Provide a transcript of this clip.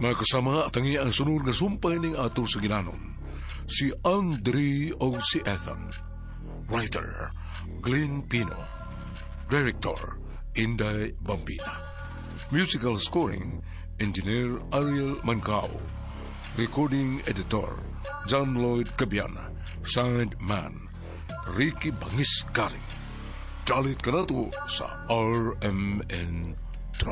Mga kasama at ang ang sunod nga sumpay ning ato sa ginanon, si Andre o si Ethan. Writer, Glenn Pino. Director, Inday Bambina. Musical scoring, Engineer Ariel Mancao. Recording Editor, John Lloyd Cabiana. Sound Man, Ricky Bangis Garing. Dalit ka na to sa RMN